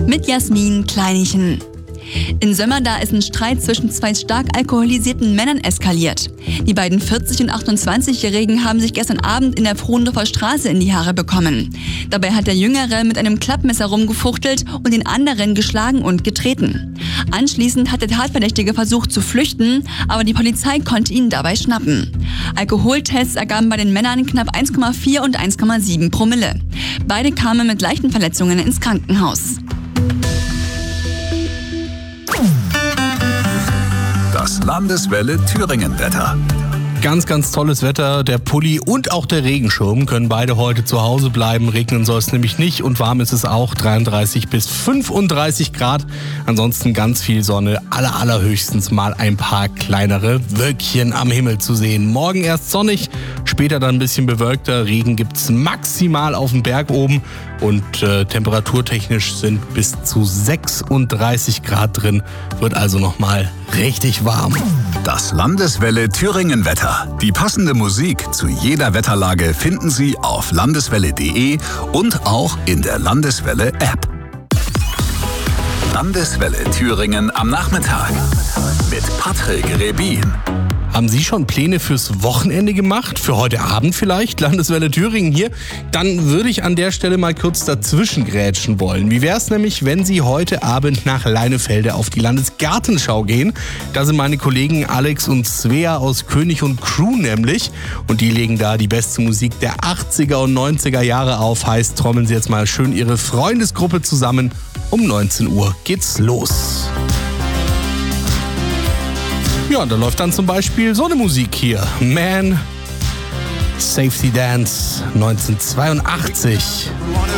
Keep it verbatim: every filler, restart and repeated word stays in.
mit Jasmin Kleinichen. In Sömmerda ist ein Streit zwischen zwei stark alkoholisierten Männern eskaliert. Die beiden vierzig- und achtundzwanzigjährigen haben sich gestern Abend in der Frohndorfer Straße in die Haare bekommen. Dabei hat der Jüngere mit einem Klappmesser rumgefuchtelt und den anderen geschlagen und getreten. Anschließend hat der Tatverdächtige versucht zu flüchten, aber die Polizei konnte ihn dabei schnappen. Alkoholtests ergaben bei den Männern knapp eins Komma vier und eins Komma sieben Promille. Beide kamen mit leichten Verletzungen ins Krankenhaus. Das Landeswelle Thüringen-Wetter. Ganz, ganz tolles Wetter. Der Pulli und auch der Regenschirm können beide heute zu Hause bleiben. Regnen soll es nämlich nicht und warm ist es auch. dreiunddreißig bis fünfunddreißig Grad. Ansonsten ganz viel Sonne. Aller, allerhöchstens mal ein paar kleinere Wölkchen am Himmel zu sehen. Morgen erst sonnig, später dann ein bisschen bewölkter. Regen gibt's maximal auf dem Berg oben. Und äh, temperaturtechnisch sind bis zu sechsunddreißig Grad drin. Wird also nochmal richtig warm. Das Landeswelle Thüringen-Wetter. Die passende Musik zu jeder Wetterlage finden Sie auf landeswelle punkt de und auch in der Landeswelle-App. Landeswelle Thüringen am Nachmittag mit Patrick Rebin. Haben Sie schon Pläne fürs Wochenende gemacht? Für heute Abend vielleicht? Landeswelle Thüringen hier? Dann würde ich an der Stelle mal kurz dazwischen grätschen wollen. Wie wäre es nämlich, wenn Sie heute Abend nach Leinefelde auf die Landesgartenschau gehen? Da sind meine Kollegen Alex und Svea aus König und Crew nämlich. Und die legen da die beste Musik der achtziger und neunziger Jahre auf. Heißt, trommeln Sie jetzt mal schön Ihre Freundesgruppe zusammen. Um neunzehn Uhr geht's los. Ja, da läuft dann zum Beispiel so eine Musik hier. Man, Safety Dance, neunzehnhundertzweiundachtzig.